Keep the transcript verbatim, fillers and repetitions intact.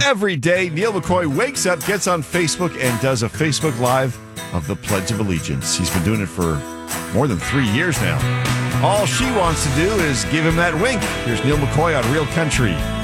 Every day, Neil McCoy wakes up, gets on Facebook, and does a Facebook Live of the Pledge of Allegiance. He's been doing it for more than three years now. All she wants to do is give him that wink. Here's Neil McCoy on Real Country